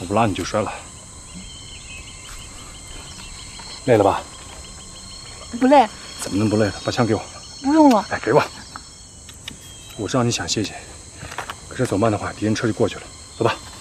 我不拉你就摔了。累了吧？ 不累。 怎么能不累呢？把枪给我。 不用了。 哎，给我。我知道你想歇歇，可是走慢的话，敌人车就过去了。走吧。